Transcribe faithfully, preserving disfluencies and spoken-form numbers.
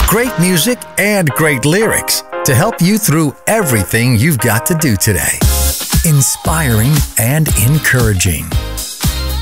Great music and great lyrics to help you through everything you've got to do today. Inspiring and encouraging.